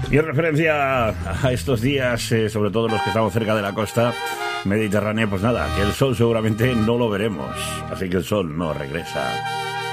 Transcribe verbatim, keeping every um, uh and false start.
Y en referencia a estos días, eh, sobre todo los que estamos cerca de la costa mediterránea, pues nada, que el sol seguramente no lo veremos, así que el sol no regresa.